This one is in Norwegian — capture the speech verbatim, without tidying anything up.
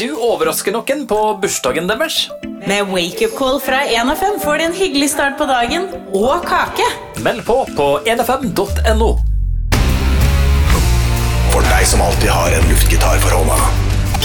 du overrasker noen på bursdagen deres? Med wake-up call fra en F M får du en hyggelig start på dagen og kake. Meld på på en f m punktum no. For deg som alltid har en luftgitar for hånda.